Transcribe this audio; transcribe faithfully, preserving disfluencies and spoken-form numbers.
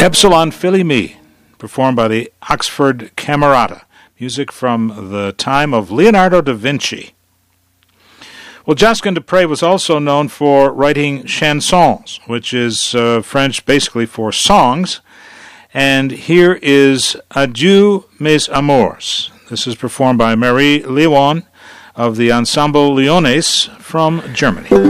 Epsilon Philly Me, performed by the Oxford Camerata, music from the time of Leonardo da Vinci. Well, Josquin des Prez was also known for writing chansons, which is uh, French basically for songs. And here is Adieu mes amours. This is performed by Marie Lewan of the Ensemble Lyonnais from Germany.